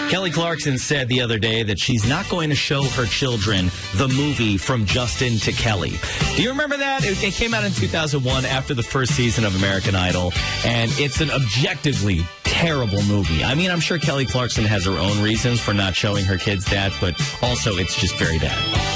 Kelly Clarkson said the other day that she's not going to show her children the movie From Justin to Kelly. Do you remember that? It came out in 2001 after the first season of American Idol, and it's an objectively terrible movie. I mean, I'm sure Kelly Clarkson has her own reasons for not showing her kids that, but also it's just very bad.